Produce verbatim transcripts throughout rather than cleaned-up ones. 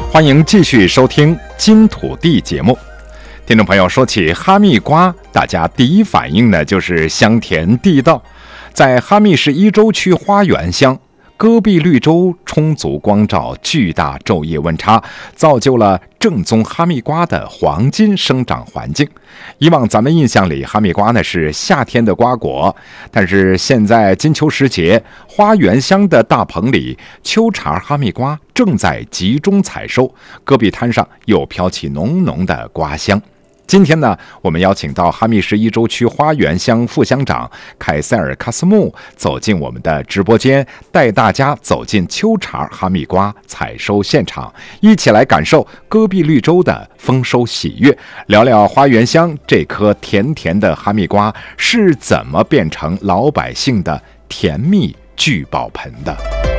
欢迎继续收听金土地节目。听众朋友，说起哈密瓜，大家第一反应呢就是香甜地道。在哈密市伊州区花园乡，戈壁绿洲充足光照，巨大昼夜温差，造就了正宗哈密瓜的黄金生长环境。以往咱们印象里，哈密瓜呢是夏天的瓜果，但是现在金秋时节，花园乡的大棚里，秋茬哈密瓜正在集中采收，戈壁滩上又飘起浓浓的瓜香。今天呢，我们邀请到哈密市伊州区花园乡副乡长凯塞尔·卡斯木走进我们的直播间，带大家走进秋茬哈密瓜采收现场，一起来感受戈壁绿洲的丰收喜悦，聊聊花园乡这颗甜甜的哈密瓜是怎么变成老百姓的甜蜜聚宝盆的。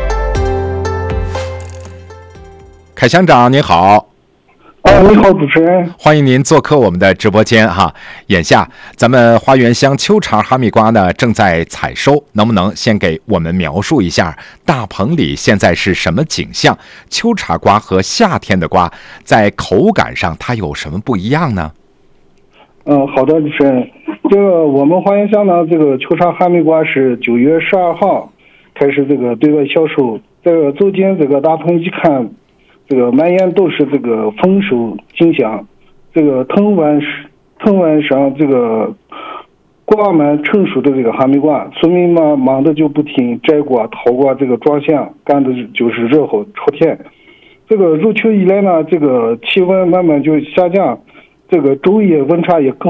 凯乡长您好。 啊，你好，主持人， 欢迎您做客我们的直播间哈。眼下咱们花园乡秋茬哈密瓜呢正在采收，能不能先给我们描述一下大棚里现在是什么景象？秋茬瓜和夏天的瓜在口感上它有什么不一样呢？ 嗯，好的，主持人，这个我们花园乡呢，这个秋茬哈密瓜是九月十二号开始这个对外销售，这个走进这个大棚一看。这个满眼都是这个丰收景象，这个藤蔓藤蔓上这个挂满成熟的这个哈密瓜，村民们忙的就不停摘瓜、掏瓜，这个装箱，干的就是热火朝天。这个入秋以来呢，这个气温慢慢就下降，这个昼夜温差也更